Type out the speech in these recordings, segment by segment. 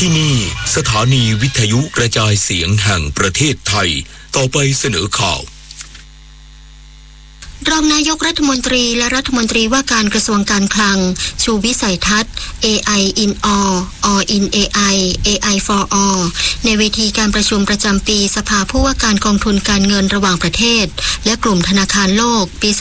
ที่นี่สถานีวิทยุกระจายเสียงแห่งประเทศไทยต่อไปเสนอข่าวรองนายกรัฐมนตรีและรัฐมนตรีว่าการกระทรวงการคลังชูวิสัยทัศน์ AI in all in AI AI for all ในเวทีการประชุมประจำปีสภาผู้ว่าการกองทุนการเงินระหว่างประเทศและกลุ่มธนาคารโลกปี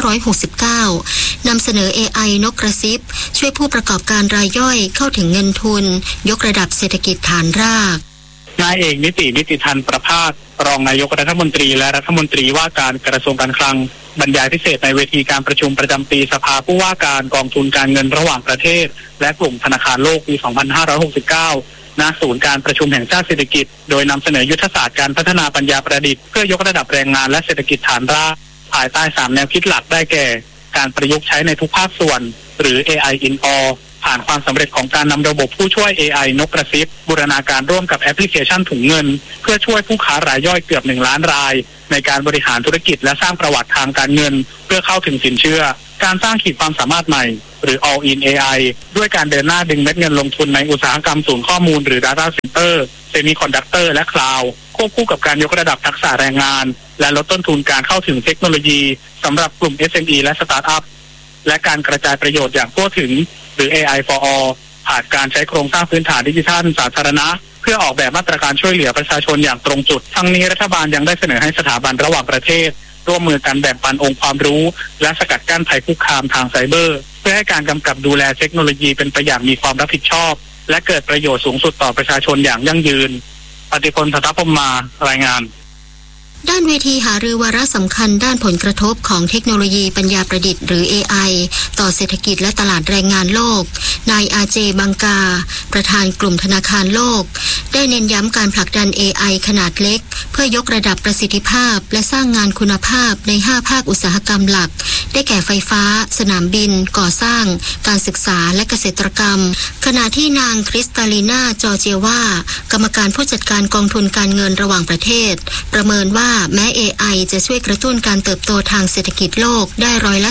2569 นำเสนอ AI นกกระซิบช่วยผู้ประกอบการรายย่อยเข้าถึงเงินทุนยกระดับเศรษฐกิจฐานรากนายเอกนิติทันประภาสรองนายกรัฐมนตรีและรัฐมนตรีว่าการกระทรวงการคลังบรรยายพิเศษในเวทีการประชุมประจำปีสภาผู้ว่าการกองทุนการเงินระหว่างประเทศและกลุ่มธนาคารโลกปี 2569 ณ ศูนย์การประชุมแห่งชาติเศรษฐกิจโดยนำเสนอยุทธศาสตร์การพัฒนาปัญญาประดิษฐ์เพื่อยกระดับแรงงานและเศรษฐกิจฐานรากภายใต้3แนวคิดหลักได้แก่การประยุกต์ใช้ในทุกภาคส่วนหรือ AI in allผ่านความสำเร็จของการนำระบบผู้ช่วย AI นกกระซิบบูรณาการร่วมกับแอปพลิเคชันถุงเงินเพื่อช่วยผู้ค้ารายย่อยเกือบ1 ล้านรายในการบริหารธุรกิจและสร้างประวัติทางการเงินเพื่อเข้าถึงสินเชื่อการสร้างขีดความสามารถใหม่หรือ all in AI ด้วยการเดินหน้าดึงเม็ดเงินลงทุนในอุตสาหกรรมศูนย์ข้อมูลหรือ Data Center Semiconductor และ Cloud ควบคู่กับการยกระดับทักษะแรงงานและลดต้นทุนการเข้าถึงเทคโนโลยีสำหรับกลุ่ม SME และ Startup และการกระจายประโยชน์อย่างทั่วถึงหรือ AI for all ผ่านการใช้โครงสร้างพื้นฐานดิจิทัลสาธารณะเพื่อออกแบบมาตรการช่วยเหลือประชาชนอย่างตรงจุดทั้งนี้รัฐบาลยังได้เสนอให้สถาบันระหว่างประเทศร่วมมือกันแบ่งปันองค์ความรู้และสกัดกั้นภัยคุกคามทางไซเบอร์เพื่อให้การกำกับดูแลเทคโนโลยีเป็นไปอย่างมีความรับผิดชอบและเกิดประโยชน์สูงสุดต่อประชาชนอย่างยั่งยืนปฏิพล สัทธพรหมารายงานด้านเวทีหารือวาระสำคัญด้านผลกระทบของเทคโนโลยีปัญญาประดิษฐ์หรือ AI ต่อเศรษฐกิจและตลาดแรงงานโลกนายอาเจบังกาประธานกลุ่มธนาคารโลกได้เน้นย้ำการผลักดัน AI ขนาดเล็กเพื่อยกระดับประสิทธิภาพและสร้างงานคุณภาพใน5ภาคอุตสาหกรรมหลักได้แก่ไฟฟ้าสนามบินก่อสร้างการศึกษาและเกษตรกรรมขณะที่นางคริสตาลีนาจอร์เจียว่ากรรมการผู้จัดการกองทุนการเงินระหว่างประเทศประเมินว่าแม้ AI จะช่วยกระตุ้นการเติบโตทางเศรษฐกิจโลกได้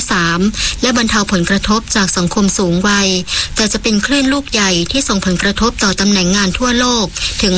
3%และบรรเทาผลกระทบจากสังคมสูงวัยแต่จะเป็นคลื่นลูกใหญ่ที่ส่งผลกระทบต่อตำแหน่งงานทั่วโลกถึง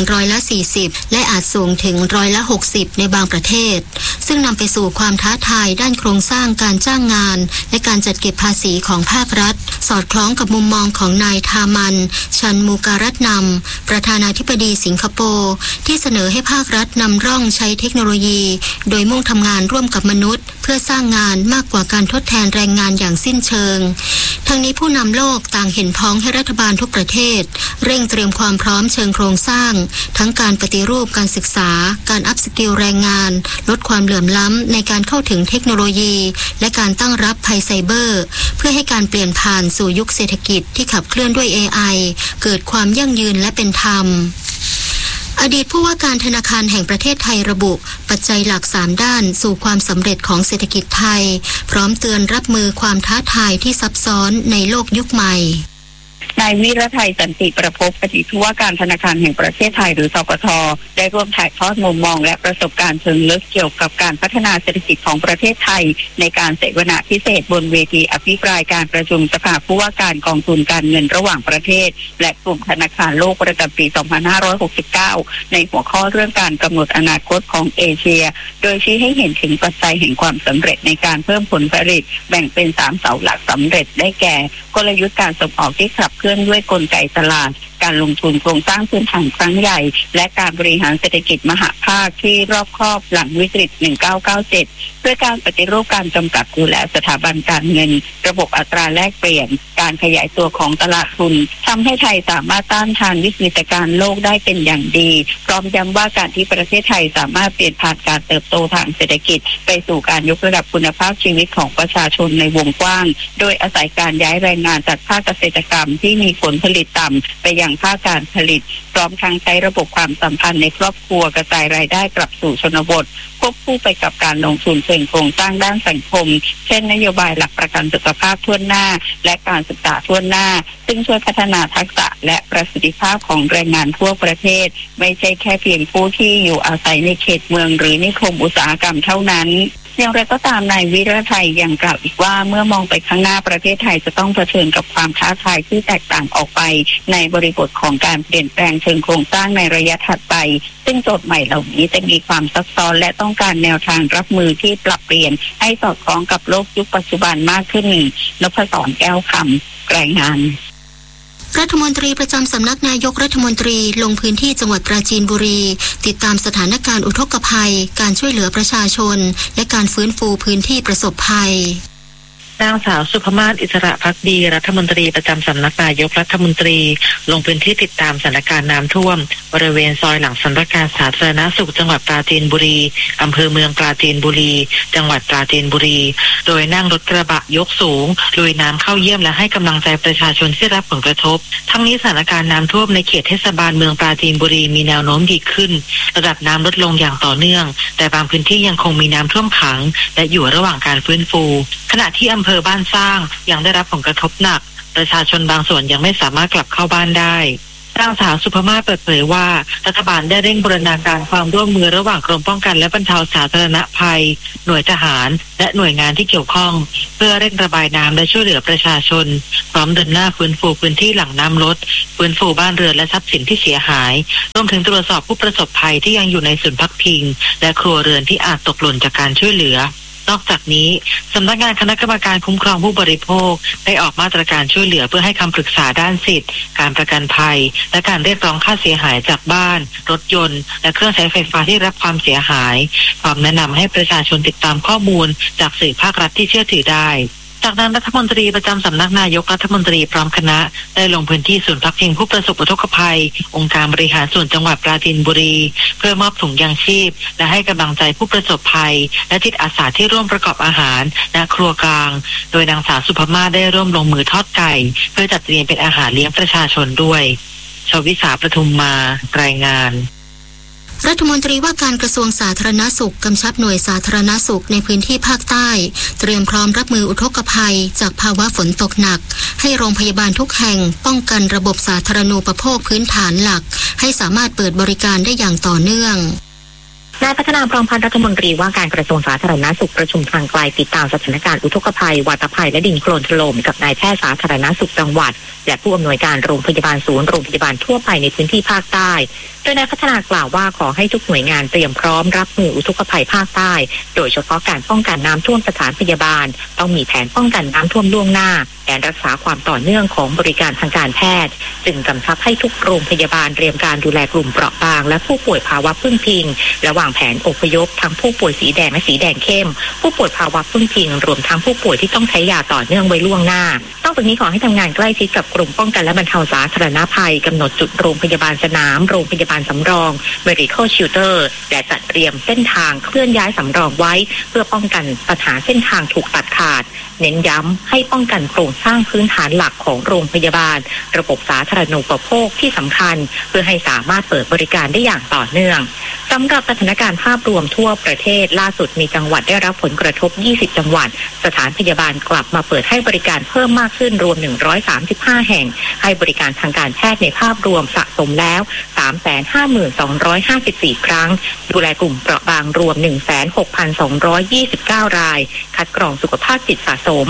40%และอาจสูงถึง60%ในบางประเทศซึ่งนำไปสู่ความท้าทายด้านโครงสร้างการจ้างงานและการจัดเก็บภาษีของภาครัฐสอดคล้องกับมุมมองของนายทามันชันมูการัตนำประธานาธิบดีสิงคโปร์ที่เสนอให้ภาครัฐนำร่องใช้เทคโนโลยีโดยมุ่งทำงานร่วมกับมนุษย์เพื่อสร้างงานมากกว่าการทดแทนแรงงานอย่างสิ้นเชิงทั้งนี้ผู้นำโลกต่างเห็นพ้องให้รัฐบาลทุกประเทศเร่งเตรียมความพร้อมเชิงโครงสร้างทั้งการปฏิรูปการศึกษาการอัพสกิลแรงงานลดความเหลื่อมล้ำในการเข้าถึงเทคโนโลยีและการตั้งรับภัยไซเบอร์เพื่อให้การเปลี่ยนผ่านสู่ยุคเศรษฐกิจที่ขับเคลื่อนด้วย AI เกิดความยั่งยืนและเป็นธรรมอดีตผู้ว่าการธนาคารแห่งประเทศไทยระบุปัจจัยหลัก3ด้านสู่ความสำเร็จของเศรษฐกิจไทยพร้อมเตือนรับมือความท้าทายที่ซับซ้อนในโลกยุคใหม่นายวิรไทยสันติประภพอดีตผู้ว่าการธนาคารแห่งประเทศไทยหรือสกท.ได้ร่วมถ่ายทอดมุมมองและประสบการณ์เชิงลึกเกี่ยวกับการพัฒนาเศรษฐกิจของประเทศไทยในการเสวนาพิเศษบนเวทีอภิปรายการประชุมสภาผู้ว่าการกองทุนการเงินระหว่างประเทศและกลุ่มธนาคารโลกประจำปี 2569 ในหัวข้อเรื่องการกำหนดอนาคตของเอเชียโดยชี้ให้เห็นถึงปัจจัยแห่งความสำเร็จในการเพิ่มผลผลิตแบ่งเป็น3เสาหลักสำเร็จได้แก่กลยุทธ์การส่งออกที่ขับเคลื่อนด้วยกลไกตลาดการลงทุนโครงสร้างพื้นฐานครั้งใหญ่และการบริหารเศรษฐกิจมหภาคที่รอบคอบหลังวิกฤต 1997 ด้วยการปฏิรูปการกำกับดูแลสถาบันการเงินระบบอัตราแลกเปลี่ยนการขยายตัวของตลาดทุนทำให้ไทยสามารถต้านทานวิกฤตการณ์โลกได้เป็นอย่างดีพร้อมย้ำว่าการที่ประเทศไทยสามารถเปลี่ยนผ่านการเติบโตทางเศรษฐกิจไปสู่การยกระดับคุณภาพชีวิตของประชาชนในวงกว้างโดยอาศัยการย้ายแรงงานจากภาคเกษตรกรรมที่มีผลผลิตต่ำไปยังภาคการผลิตพร้อมทั้งใช้ระบบความสัมพันธ์ในครอบครัวกระจายรายได้กลับสู่ชนบทควบคู่ไปกับการลงทุนเชิงโครงสร้างด้านสังคมเช่นนโยบายหลักประกันสุขภาพทั่วหน้าและการศึกษาทั่วหน้าซึ่งช่วยพัฒนาทักษะและประสิทธิภาพของแรงงานทั่วประเทศไม่ใช่แค่เพียงผู้ที่อยู่อาศัยในเขตเมืองหรือนิคมอุตสาหกรรมเท่านั้นอย่างไรก็ตามนายวิรชัยยังกล่าวอีกว่าเมื่อมองไปข้างหน้าประเทศไทยจะต้องเผชิญกับความท้าทายที่แตกต่างออกไปในบริบทของการเปลี่ยนแปลงเชิงโครงสร้างในระยะถัดไปซึ่งโจทย์ใหม่เหล่านี้จะมีความซับซ้อนและต้องการแนวทางรับมือที่ปรับเปลี่ยนให้สอดคล้องกับโลกยุคปัจจุบันมากขึ้นนพศรแก้วคำรายงานรัฐมนตรีประจำสำนักนายกรัฐมนตรีลงพื้นที่จังหวัดปราจีนบุรีติดตามสถานการณ์อุทกภัยการช่วยเหลือประชาชนและการฟื้นฟูพื้นที่ประสบภัยนางสาวสุภมาศอิสระภักดีรัฐมนตรีประจำสำนักนายกรัฐมนตรีลงพื้นที่ติดตามสถานการณ์น้ำท่วมบริเวณซอยหลังสำนักงานสาธารณสุขจังหวัดปราจีนบุรีอำเภอเมืองปราจีนบุรีจังหวัดปราจีนบุรีโดยนั่งรถกระบะยกสูงลุยน้ำเข้าเยี่ยมและให้กำลังใจประชาชนที่รับผลกระทบทั้งนี้สถานการณ์น้ำท่วมในเขตเทศบาลเมืองปราจีนบุรีมีแนวโน้มดีขึ้นระดับน้ำลดลงอย่างต่อเนื่องแต่บางพื้นที่ยังคงมีน้ำท่วมขังและอยู่ระหว่างการฟื้นฟูขณะที่อำเภอบ้านสร้างยังได้รับผลกระทบหนักประชาชนบางส่วนยังไม่สามารถกลับเข้าบ้านได้นางสาวสุภมาศเปิดเผยว่ารัฐบาลได้เร่งบูรณาการความร่วมมือระหว่างกรมป้องกันและบรรเทาสาธารณภัยหน่วยทหารและหน่วยงานที่เกี่ยวข้องเพื่อเร่งระบายน้ำและช่วยเหลือประชาชนพร้อมเดินหน้าฟื้นฟูพื้นที่หลังน้ำลดฟื้นฟูบ้านเรือนและทรัพย์สินที่เสียหายรวมถึงตรวจสอบผู้ประสบภัยที่ยังอยู่ในศูนย์พักพิงและครัวเรือนที่อาจตกหล่นจากการช่วยเหลือนอกจากนี้สำนักงานคณะกรรมการคุ้มครองผู้บริโภคได้ออกมาตรการช่วยเหลือเพื่อให้คำปรึกษาด้านสิทธิการประกันภัยและการเรียกร้องค่าเสียหายจากบ้านรถยนต์และเครื่องใช้ไฟฟ้าที่รับความเสียหายพร้อมแนะนำให้ประชาชนติดตามข้อมูลจากสื่อภาครัฐที่เชื่อถือได้จากนั้นรัฐมนตรีประจำสำนักนายกรัฐมนตรีพร้อมคณะได้ลงพื้นที่ศูนย์พักพิงผู้ประสบอุทกภัยองค์การบริหารส่วนจังหวัดปราจีนบุรีเพื่อมอบถุงยางชีพและให้กำลังใจผู้ประสบภัยและจิตอาสาที่ร่วมประกอบอาหารณครัวกลางโดยนางสาวสุภมาศได้ร่วมลงมือทอดไก่เพื่อจัดเตรียมเป็นอาหารเลี้ยงประชาชนด้วยชวิสาประทุมมารายงานรัฐมนตรีว่าการกระทรวงสาธารณสุขกำชับหน่วยสาธารณสุขในพื้นที่ภาคใต้เตรียมพร้อมรับมืออุทกภัยจากภาวะฝนตกหนักให้โรงพยาบาลทุกแห่งป้องกันระบบสาธารณูปโภคพื้นฐานหลักให้สามารถเปิดบริการได้อย่างต่อเนื่องนายพัฒนาพร้อมพันธ์รัฐมนตรีว่าการกระทรวงสาธารณสุขประชุมทางไกลติดตามสถานการณ์อุทกภัยวาตภัยและดินโคลนถล่มกับนายแพทย์สาธารณสุขจังหวัดและผู้อำนวยการโรงพยาบาลศูนย์โรงพยาบาลทั่วไปในพื้นที่ภาคใต้โดยนายพัฒนากล่าวว่าขอให้ทุกหน่วยงานเตรียมพร้อมรับมืออุทกภัยภาคใต้โดยเฉพาะการป้องกันน้ำท่วมสถานพยาบาลต้องมีแผนป้องกันน้ำท่วมล่วงหน้าและรักษาความต่อเนื่องของบริการทางการแพทย์จึงกำชับให้ทุกโรงพยาบาลเตรียมการดูแลกลุ่มเปราะบางและผู้ป่วยภาวะพึ่งพิงและวางแผนอพยพทั้งผู้ป่วยสีแดงและสีแดงเข้มผู้ป่วยภาวะพึ่งพิงรวมทั้งผู้ป่วยที่ต้องใช้ยาต่อเนื่องไว้ล่วงหน้านอกจากนี้ขอให้ทำงานใกล้ชิดกับกลุ่มป้องกันและบรรเทาสาธารณภัยกำหนดจุดโรงพยาบาลสนามโรงพยาบาลสำรอง medical shelter และจัดเตรียมเส้นทางเคลื่อนย้ายสำรองไว้เพื่อป้องกันปัญหาเส้นทางถูกตัดขาดเน้นย้ำให้ป้องกันโครงสร้างพื้นฐานหลักของโรงพยาบาลระบบสาธารณูปโภคที่สำคัญเพื่อให้สามารถเปิดบริการได้อย่างต่อเนื่องสำหรับสถานการณ์ภาพรวมทั่วประเทศล่าสุดมีจังหวัดได้รับผลกระทบ20จังหวัดสถานพยาบาลกลับมาเปิดให้บริการเพิ่มมากขึ้นรวม135แห่งให้บริการทางการแพทย์ในภาพรวมสะสมแล้ว 352,254 ครั้งดูแลกลุ่มเปราะบางรวม 16,229 รายคัดกรองสุขภาพจิตสะสม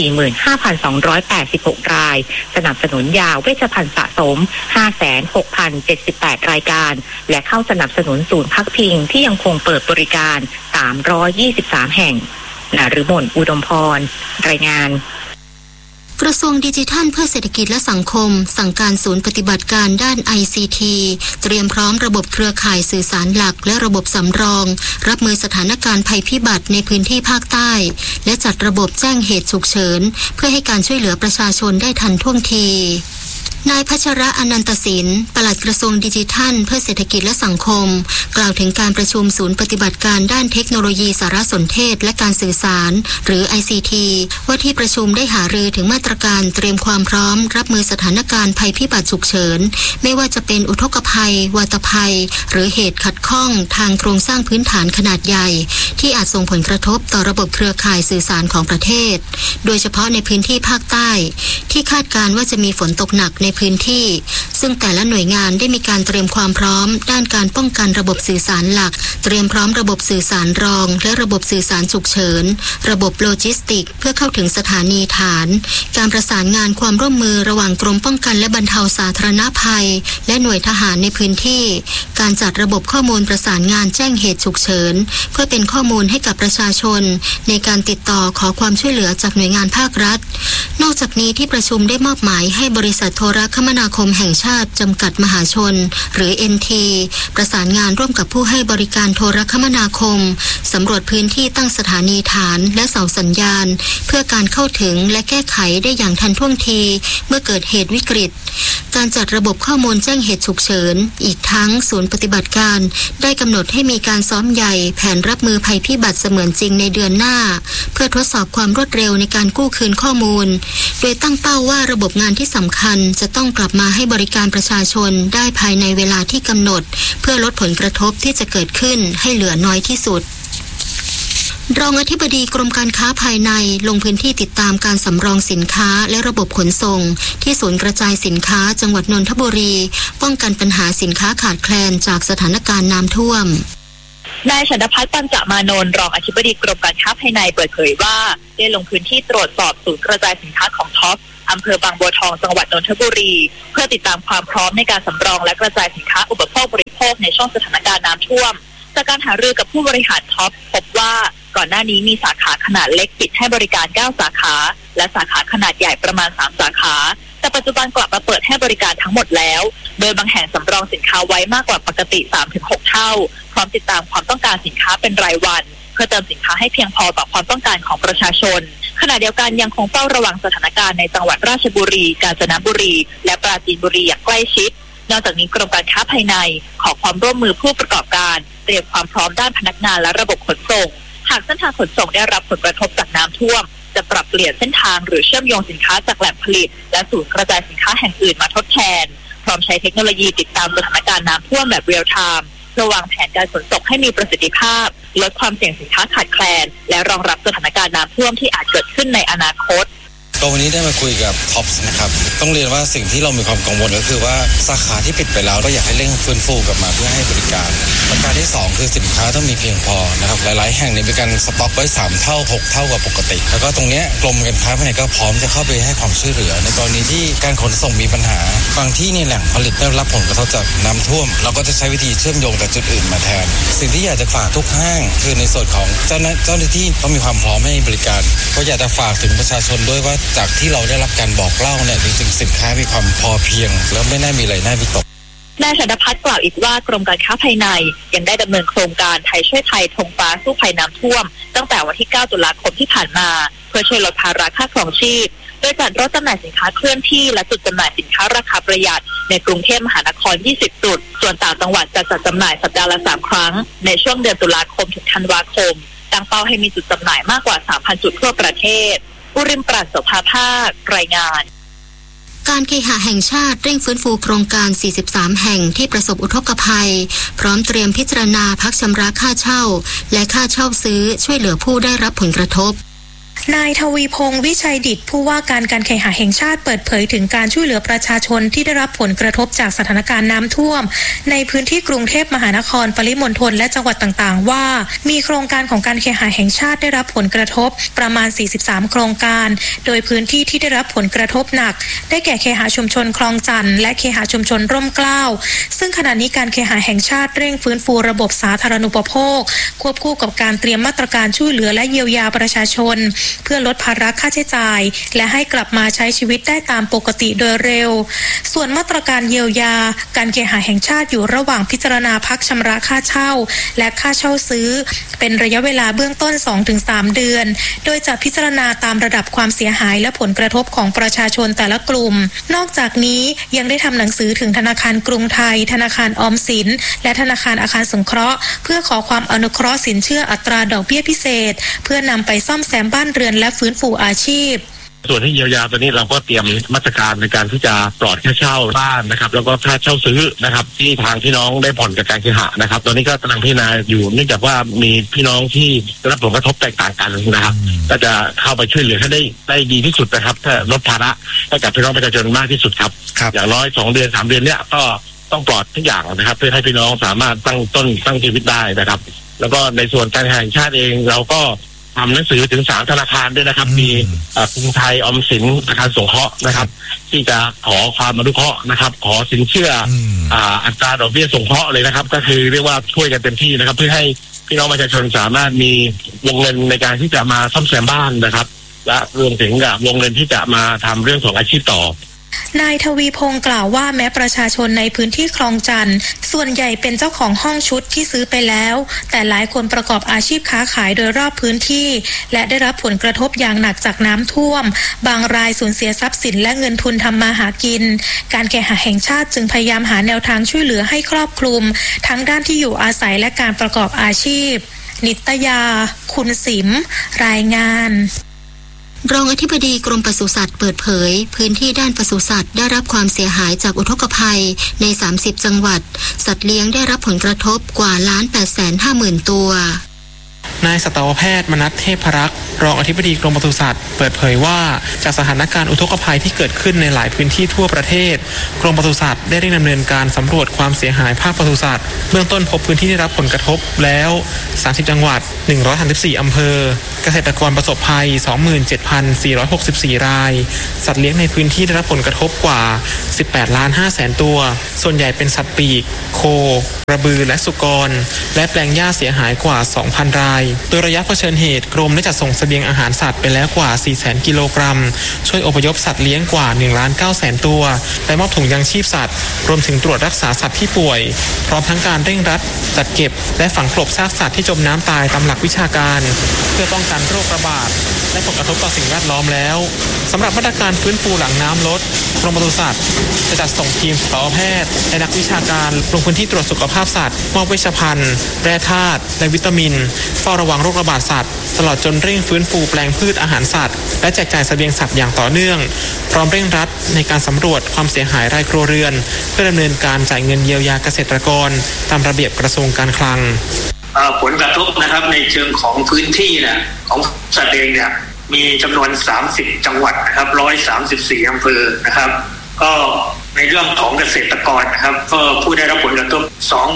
45,286 รายสนับสนุนยาเวชภัณฑ์สะสม 56,078 รายการและเข้าสนับสนุนศูนย์พักพิงที่ยังคงเปิดบริการ323แห่งณฤมลอุดมพรรายงานกระทรวงดิจิทัลเพื่อเศรษฐกิจและสังคมสั่งการศูนย์ปฏิบัติการด้าน ICT เตรียมพร้อมระบบเครือข่ายสื่อสารหลักและระบบสำรองรับมือสถานการณ์ภัยพิบัติในพื้นที่ภาคใต้และจัดระบบแจ้งเหตุฉุกเฉินเพื่อให้การช่วยเหลือประชาชนได้ทันท่วงทีนายพัชระอนันตศิลป์ปลัดกระทรวงดิจิทัลเพื่อเศรษฐกิจและสังคมกล่าวถึงการประชุมศูนย์ปฏิบัติการด้านเทคโนโลยีสารสนเทศและการสื่อสารหรือ ICT ว่าที่ประชุมได้หารือถึงมาตรการเตรียมความพร้อมรับมือสถานการณ์ภัยพิบัติฉุกเฉินไม่ว่าจะเป็นอุทกภัยวาตภัยหรือเหตุขัดข้องทางโครงสร้างพื้นฐานขนาดใหญ่ที่อาจส่งผลกระทบต่อระบบเครือข่ายสื่อสารของประเทศโดยเฉพาะในพื้นที่ภาคใต้ที่คาดการณ์ว่าจะมีฝนตกหนักในพื้นที่ซึ่งแต่ละหน่วยงานได้มีการเตรียมความพร้อมด้านการป้องกันระบบสื่อสารหลักเตรียมพร้อมระบบสื่อสารรองและระบบสื่อสารฉุกเฉินระบบโลจิสติกเพื่อเข้าถึงสถานีฐานการประสานงานความร่วมมือระหว่างกรมป้องกันและบรรเทาสาธารณภัยและหน่วยทหารในพื้นที่การจัดระบบข้อมูลประสานงานแจ้งเหตุฉุกเฉินเพื่อเป็นข้อมูลให้กับประชาชนในการติดต่อขอความช่วยเหลือจากหน่วยงานภาครัฐนอกจากนี้ที่ประชุมได้มอบหมายให้บริษัทโทรคมนาคมแห่งชาติจำกัดมหาชนหรือ NT ประสานงานร่วมกับผู้ให้บริการโทรคมนาคมสำรวจพื้นที่ตั้งสถานีฐานและเสาสัญญาณเพื่อการเข้าถึงและแก้ไขได้อย่างทันท่วงทีเมื่อเกิดเหตุวิกฤตการจัดระบบข้อมูลแจ้งเหตุฉุกเฉินอีกทั้งศูนย์ปฏิบัติการได้กำหนดให้มีการซ้อมใหญ่แผนรับมือภัยพิบัติเสมือนจริงในเดือนหน้าเพื่อทดสอบความรวดเร็วในการกู้คืนข้อมูลโดยตั้งเป้าว่าระบบงานที่สำคัญจะต้องกลับมาให้บริการประชาชนได้ภายในเวลาที่กำหนดเพื่อลดผลกระทบที่จะเกิดขึ้นให้เหลือน้อยที่สุดรองอธิบดีกรมการค้าภายในลงพื้นที่ติดตามการสำรองสินค้าและระบบขนส่งที่ศูนย์กระจายสินค้าจังหวัดนนทบุรีป้องกันปัญหาสินค้าขาดแคลนจากสถานการณ์น้ำท่วมนายชนภัทร ปัญจมานนท์รองอธิบดีกรมการค้าภายในเปิดเผยว่าได้ลงพื้นที่ตรวจสอบศูนย์กระจายสินค้าของท็อปอำเภอบางบัวทองจังหวัดนนทบุรีเพื่อติดตามความพร้อมในการสำรองและกระจายสินค้าอุปโภคบริโภคในช่วงสถานการณ์น้ำท่วมจากการหารือกับผู้บริหารท็อปพบว่าก่อนหน้านี้มีสาขาขนาดเล็กปิดให้บริการ9สาขาและสาขาขนาดใหญ่ประมาณ3สาขาแต่ปัจจุบันกลับมาเปิดให้บริการทั้งหมดแล้วโดยบางแห่งสำรองสินค้าไว้มากกว่าปกติ 3-6 เท่าพร้อมติดตามความต้องการสินค้าเป็นรายวันเพื่อเติมสินค้าให้เพียงพอต่อความต้องการของประชาชนขณะเดียวกันยังคงเฝ้าระวังสถานการณ์ในจังหวัดราชบุรีกาญจนบุรีและปราจีนบุรีอย่างใกล้ชิดนอกจากนี้กรมการค้าภายในขอความร่วมมือผู้ประกอบการเตรียมความพร้อมด้านพนักงานและระบบขนส่งหากเส้นทางขนส่งได้รับผลกระทบจากน้ำท่วมจะปรับเปลี่ยนเส้นทางหรือเชื่อมโยงสินค้าจากแหล่งผลิตและศูนย์กระจายสินค้าแห่งอื่นมาทดแทนพร้อมใช้เทคโนโลยีติดตามสถานการณ์น้ำท่วมแบบเรียลไทม์เพื่อวางแผนการขนส่งให้มีประสิทธิภาพลดความเสี่ยงสินค้าขาดแคลนและรองรับสถานการณ์น้ำท่วมที่อาจเกิดขึ้นในอนาคตก็วันนี้ได้มาคุยกับท็อปส์นะครับต้องเรียนว่าสิ่งที่เรามีความกังวลก็คือว่าสาขาที่ปิดไปแล้วก็อยากให้เร่งฟื้นฟูกลับมาเพื่อให้บริการประการที่2คือสินค้าต้องมีเพียงพอนะครับหลายๆแห่งมีการสต็อกไว้3เท่า6เท่ากว่าปกติแล้วก็ตรงนี้กรมการค้าภายในก็พร้อมจะเข้าไปให้ความช่วยเหลือในกรณีที่การขนส่งมีปัญหาบางที่ในแหล่งผลิตได้รับผลกระทบจากน้ำท่วมเราก็จะใช้วิธีเชื่อมโยงจากจุดอื่นมาแทนสิ่งที่อยากจะฝากทุกห้างคือในส่วนของเจ้าหน้าที่ต้องมีความพร้อมให้บริการก็อยากจะฝากถึงประชาชนด้วยว่าจากที่เราได้รับการบอกเล่าเนี่ยจริงๆสินค้ามีความพอเพียงแล้วไม่น่ามีอะไรน่าวิตกนายชนภัทรกล่าวอีกว่ากรมการค้าภายในยังได้ดำเนินโครงการไทยช่วยไทยธงฟ้าสู้ภัยน้ำท่วมตั้งแต่วันที่9ตุลาคมที่ผ่านมาเพื่อช่วยลดภาระค่าครองชีพโดยจัดรถจำหน่ายสินค้าเคลื่อนที่และจุดจำหน่ายสินค้าราคาประหยัดในกรุงเทพมหานคร20จุดส่วนต่างจังหวัดจะจัดจำหน่ายสัปดาห์ละ3ครั้งในช่วงเดือนตุลาคมถึงธันวาคมตั้งเป้าให้มีจุดจำหน่ายมากกว่า 3,000 จุดทั่วประเทศอุริมปราศโสภาภาครายงานการเคหะแห่งชาติเร่งฟื้นฟูโครงการ43แห่งที่ประสบอุทกภัยพร้อมเตรียมพิจารณาพักชำระค่าเช่าและค่าเช่าซื้อช่วยเหลือผู้ได้รับผลกระทบนายทวีพงษ์วิชัยดิษฐ์ผู้ว่าการการเคหะแห่งชาติเปิดเผยถึงการช่วยเหลือประชาชนที่ได้รับผลกระทบจากสถานการณ์น้ำท่วมในพื้นที่กรุงเทพมหานครปริมณฑลและจังหวัดต่างๆว่ามีโครงการของการเคหะแห่งชาติได้รับผลกระทบประมาณ43โครงการโดยพื้นที่ที่ได้รับผลกระทบหนักได้แก่เคหะชุมชนคลองจันทร์และเคหะชุมชนร่มเกล้าซึ่งขณะนี้การเคหะแห่งชาติเร่งฟื้นฟูระบบสาธารณูปโภคควบคู่กับการเตรียมมาตรการช่วยเหลือและเยียวยาประชาชนเพื่อลดภาระค่าใช้จ่ายและให้กลับมาใช้ชีวิตได้ตามปกติโดยเร็วส่วนมาตรการเยียวยาการเคหะแห่งชาติอยู่ระหว่างพิจารณาพักชำระค่าเช่าและค่าเช่าซื้อเป็นระยะเวลาเบื้องต้น 2-3 เดือนโดยจะพิจารณาตามระดับความเสียหายและผลกระทบของประชาชนแต่ละกลุ่มนอกจากนี้ยังได้ทำหนังสือถึงธนาคารกรุงไทยธนาคารออมสินและธนาคารอาคารสงเคราะห์เพื่อขอความอนุเคราะห์สินเชื่ออัตราดอกเบี้ยพิเศษเพื่อนำไปซ่อมแซมบ้านเรือนและฟื้นฟูอาชีพส่วนที่เยียวยาตัวนี้เราก็เตรียมมาตรการในการที่จะปลอดค่าเช่าบ้านนะครับแล้วก็ค่าเช่าซื้อนะครับที่ทางพี่น้องได้ผ่อนกับการเคหะนะครับตอนนี้ก็กำลังพิจารณาอยู่เนื่องจากว่ามีพี่น้องที่ได้รับผลกระทบแตกต่างกันนะครับก็จะเข้าไปช่วยเหลือให้ได้ดีที่สุดนะครับถ้าลดภาระให้กับพี่น้องประชาชนมากที่สุดครับอย่างน้อย2 เดือน 3 เดือนเนี้ยก็ต้องปลอดทุกอย่างนะครับเพื่อให้พี่น้องสามารถตั้งชีวิตได้นะครับแล้วก็ในส่วนการแห่งชาติเองเราก็ทำหนังสือถึง3 ธนาคารด้วยนะครับมีกรุงไทยออมสินธนาคารสงเคราะห์นะครับที่จะขอความอนุเคราะห์นะครับขอสินเชื่ออัตราดอกเบี้ยสงเคราะห์เลยนะครับก็คือเรียกว่าช่วยกันเต็มที่นะครับเพื่อให้พี่น้องประชาชนสามารถมีวงเงินในการที่จะมาซ่อมแซมบ้านนะครับและรวมถึงกับวงเงินที่จะมาทำเรื่องของอาชีพต่อนายทวีพงศ์กล่าวว่าแม้ประชาชนในพื้นที่คลองจันทน์ส่วนใหญ่เป็นเจ้าของห้องชุดที่ซื้อไปแล้วแต่หลายคนประกอบอาชีพค้าขายโดยรอบพื้นที่และได้รับผลกระทบอย่างหนักจากน้ำท่วมบางรายสูญเสียทรัพย์สินและเงินทุนทำมาหากินการแข่งขันแห่งชาติจึงพยายามหาแนวทางช่วยเหลือให้ครอบคลุมทั้งด้านที่อยู่อาศัยและการประกอบอาชีพนิตยาคุณสิมรายงานรองอธิบดีกรมปศุสัตว์เปิดเผยพื้นที่ด้านปศุสัตว์ได้รับความเสียหายจากอุทกภัยใน30 จังหวัดสัตว์เลี้ยงได้รับผลกระทบกว่า1,850,000 ตัวนายสัตวแพทย์มนัสเทพรักษ์รองอธิบดีกรมปศุสัตว์เปิดเผยว่าจากสถานการณ์อุทกภัยที่เกิดขึ้นในหลายพื้นที่ทั่วประเทศกรมปศุสัตว์ได้เร่งดำเนินการสำรวจความเสียหายภาคปศุสัตว์เบื้องต้นพบพื้นที่ได้รับผลกระทบแล้ว30 จังหวัด134 อำเภอเกษตรกรประสบภัย 27,464 รายสัตว์เลี้ยงในพื้นที่ได้รับผลกระทบกว่า 18,500,000 ตัวส่วนใหญ่เป็นสัตว์ปีกโคกระบือและสุกรและแปลงหญ้าเสียหายกว่า 2,000 รายโดยระยะเผชิญเหตุกรมได้จัดส่งเสบียงอาหารสัตว์ไปแล้วกว่า 400,000 กิโลกรัมช่วยอพยพสัตว์เลี้ยงกว่า 1,900,000 ตัวและมอบถุงยังชีพสัตว์รวมถึงตรวจรักษาสัตว์ที่ป่วยพร้อมทั้งการเร่งรัดจัดเก็บและฝังกลบซากสัตว์ที่จมน้ำตายตามหลักวิชาการเพื่อป้องกันโรคระบาดและผลกระทบต่อสิ่งแวดล้อมแล้วสำหรับมาตรการฟื้นฟูหลังน้ำลดกรมปศุสัตว์จะจัดส่งทีมสัตวแพทย์และนักวิชาการลงพื้นที่ตรวจสุขภาพสัตว์มอบเวชภัณฑ์แร่ธาตุและวิตามินเฝ้าระวังโรคระบาดสัตว์ตลอดจนเร่งฟื้นฟูแปลงพืชอาหารสัตว์และแจกจ่ายเสบียงสัตว์อย่างต่อเนื่องพร้อมเร่งรัดในการสำรวจความเสียหายรายครัวเรือนเพื่อดำเนินการจ่ายเงินเยียวยาเกษตรกรตามระเบียบกระทรวงการคลังผลกระทบนะครับในเชิงของพื้นที่นะของสัตว์เองเนี่ยมีจำนวน30 จังหวัดนะครับ134 อำเภอนะครับก็ในเรื่องของเกษตรกรนะครับก็ผู้ได้รับผลกระทบ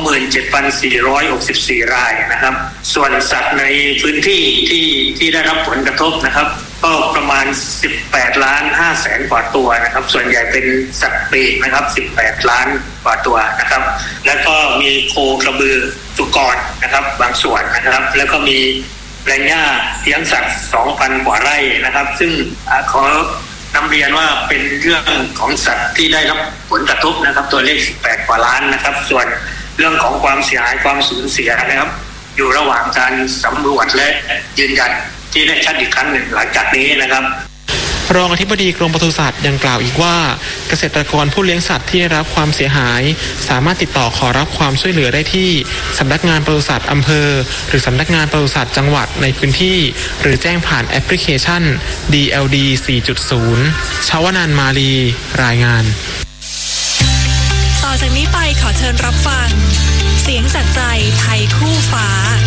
27,464 รายนะครับส่วนสัตว์ในพื้นที่ที่ได้รับผลกระทบนะครับก็ประมาณ 18,500,000 กว่าตัวนะครับส่วนใหญ่เป็นสัตว์ปีกนะครับ18 ล้านกว่าตัวนะครับแล้วก็มีโคกระบือสุกรนะครับบางส่วนนะครับแล้วก็มีแปลงหญ้าเลี้ยงสัตว์ 2,000 กว่าไร่นะครับซึ่งขอนำเรียนว่าเป็นเรื่องของสัตว์ที่ได้รับผลกระทบนะครับตัวเลข18 กว่าล้านนะครับส่วนเรื่องของความเสียหายความสูญเสียนะครับอยู่ระหว่างการสำรวจและยืนยันที่ได้ชัดอีกครั้งหนึ่งหลังจากนี้นะครับรองอธิบดีกรมปศุสัตว์ยังกล่าวอีกว่าเกษตรกรผู้เลี้ยงสัตว์ที่ได้รับความเสียหายสามารถติดต่อขอรับความช่วยเหลือได้ที่สำนักงานปศุสัตว์อำเภอหรือสำนักงานปศุสัตว์จังหวัดในพื้นที่หรือแจ้งผ่านแอปพลิเคชัน DLD 4.0 ชาวนันท์มาลีรายงานต่อจากนี้ไปขอเชิญรับฟังเสียงจากใจไทยคู่ฟ้า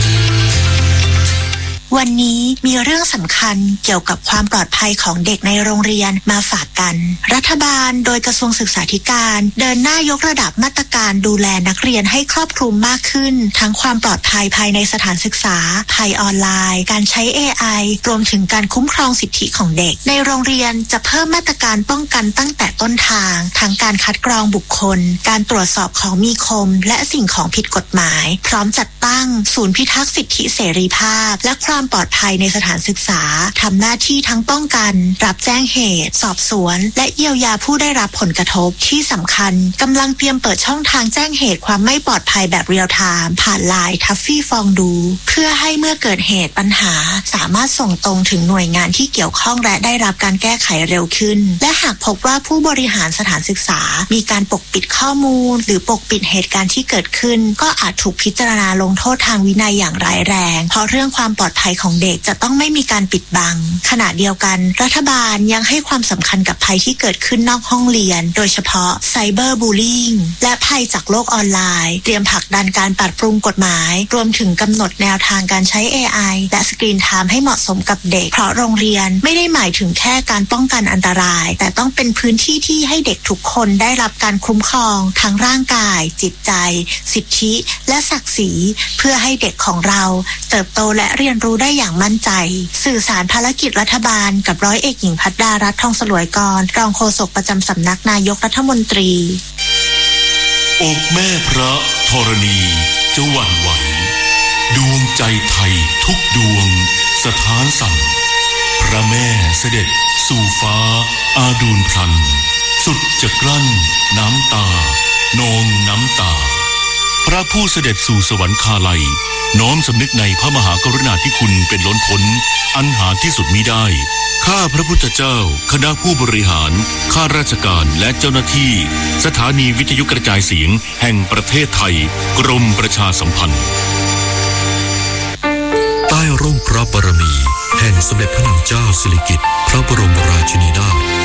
วันนี้มีเรื่องสำคัญเกี่ยวกับความปลอดภัยของเด็กในโรงเรียนมาฝากกันรัฐบาลโดยกระทรวงศึกษาธิการเดินหน้ายกระดับมาตรการดูแลนักเรียนให้ครอบคลุมมากขึ้นทั้งความปลอดภัยภายในสถานศึกษาภัยออนไลน์การใช้ AI รวมถึงการคุ้มครองสิทธิของเด็กในโรงเรียนจะเพิ่มมาตรการป้องกันตั้งแต่ต้นทางทั้งการคัดกรองบุคคลการตรวจสอบของมีคมและสิ่งของผิดกฎหมายพร้อมจัดตั้งศูนย์พิทักษ์สิทธิเสรีภาพและความปลอดภัยในสถานศึกษาทำหน้าที่ทั้งป้องกันรับแจ้งเหตุสอบสวนและเยียวยาผู้ได้รับผลกระทบที่สำคัญกำลังเตรียมเปิดช่องทางแจ้งเหตุความไม่ปลอดภัยแบบเรียลไทม์ผ่านไลน์ทัฟฟี่ฟองดูเพื่อให้เมื่อเกิดเหตุปัญหาสามารถส่งตรงถึงหน่วยงานที่เกี่ยวข้องและได้รับการแก้ไขเร็วขึ้นและหากพบว่าผู้บริหารสถานศึกษามีการปกปิดข้อมูลหรือปกปิดเหตุการณ์ที่เกิดขึ้นก็อาจถูกพิจารณาลงโทษทางวินัยอย่างร้ายแรงเพราะเรื่องความปลอดภัยภัยของเด็กจะต้องไม่มีการปิดบังขณะเดียวกันรัฐบาลยังให้ความสำคัญกับภัยที่เกิดขึ้นนอกห้องเรียนโดยเฉพาะไซเบอร์บูลลิงและภัยจากโลกออนไลน์เตรียมผลักดันการปรับปรุงกฎหมายรวมถึงกำหนดแนวทางการใช้ AI และสกรีนไทม์ให้เหมาะสมกับเด็กเพราะโรงเรียนไม่ได้หมายถึงแค่การป้องกันอันตรายแต่ต้องเป็นพื้นที่ที่ให้เด็กทุกคนได้รับการคุ้มครองทั้งร่างกายจิตใจสิทธิและศักดิ์ศรีเพื่อให้เด็กของเราเติบโตและเรียนรู้ได้อย่างมั่นใจสื่อสารภารกิจรัฐบาลกับร้อยเอกหญิงภัทรดารัตน์ทองสลวยกรรองโฆษกประจำสำนักนายกรัฐมนตรีอกแม่พระธรณีจะหวั่นไหวดวงใจไทยทุกดวงสถานสั่นพระแม่เสด็จสู่ฟ้าอาดูลพลันสุดจะกลั้นน้ำตานองน้ำตาพระผู้เสด็จสู่สวรรคาลัยน้อมสำนึกในพระมหากรุณาธิคุณเป็นล้นพ้นอันหาที่สุดมิได้ข้าพระพุทธเจ้าคณะผู้บริหารข้าราชการและเจ้าหน้าที่สถานีวิทยุกระจายเสียงแห่งประเทศไทยกรมประชาสัมพันธ์ใต้ร่มพระบารมีแห่งสมเด็จพระนางเจ้าสิริกิติ์พระบรมราชินีนาถ